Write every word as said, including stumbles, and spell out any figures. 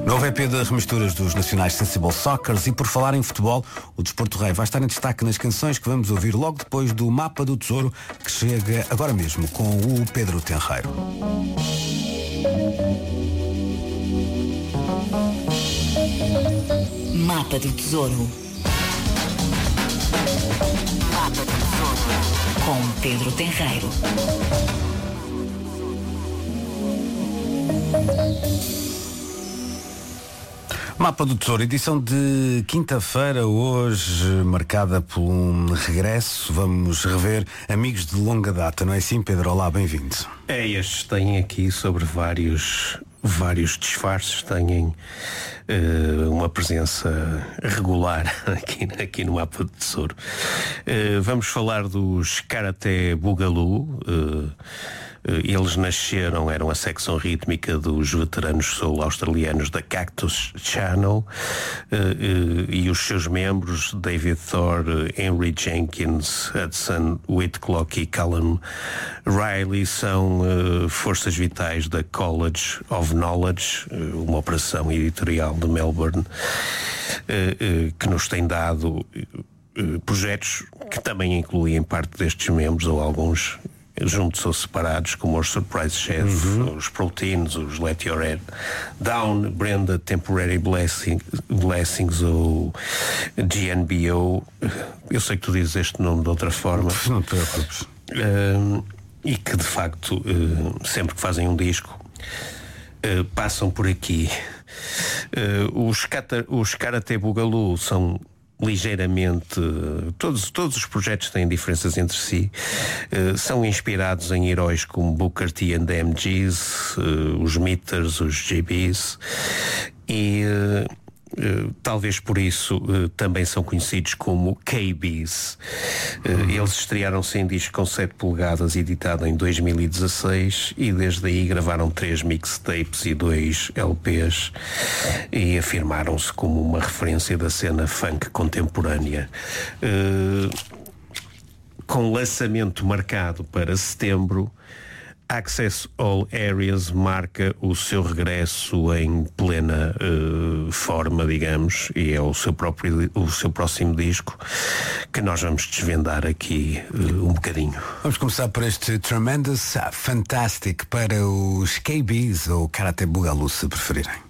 Novo E P de remisturas dos nacionais Sensible Soccers. E por falar em futebol, o Desporto Rei vai estar em destaque nas canções que vamos ouvir logo depois do Mapa do Tesouro, que chega agora mesmo com o Pedro Tenreiro. Mapa do Tesouro. Mapa do Tesouro com Pedro Tenreiro. Mapa do Tesouro, edição de quinta-feira, hoje marcada por um regresso. Vamos rever amigos de longa data, não é assim, Pedro? Olá, bem-vindo. É, estes têm aqui sobre vários, vários disfarces, têm uh, uma presença regular aqui, aqui no Mapa do Tesouro. Uh, vamos falar dos Karate Boogaloo. Uh, Eles nasceram, eram a secção rítmica dos veteranos soul australianos da Cactus Channel, e os seus membros, David Thorne, Henry Jenkins, Hudson Whitlock e Callum Riley, são forças vitais da College of Knowledge, uma operação editorial de Melbourne, que nos tem dado projetos que também incluem parte destes membros, ou alguns juntos ou separados, como os Surprise Chef, uhum. os Proteins, os Let Your Head Down, Brenda Temporary Blessing, Blessings ou G N B O. Eu sei que tu dizes este nome de outra forma. Não te preocupes. Uh, e que de facto, uh, sempre que fazem um disco, uh, passam por aqui. Uh, os, Kata, os Karate Boogaloo são ligeiramente, todos, todos os projetos têm diferenças entre si, uh, são inspirados em heróis como Booker T and the M Gs, uh, os Meters, os G Bs, e uh, Uh, talvez por isso uh, também são conhecidos como K Bs. Uh, eles estrearam-se em disco com sete polegadas, editado em dois mil e dezasseis, e desde aí gravaram três mixtapes e dois L Ps, e afirmaram-se como uma referência da cena funk contemporânea. Uh, com lançamento marcado para setembro, Access All Areas marca o seu regresso em plena uh, forma, digamos, e é o seu próprio, o seu próximo disco, que nós vamos desvendar aqui uh, um bocadinho. Vamos começar por este Tremendous Fantastic para os K Bs ou Karate Boogaloo, se preferirem.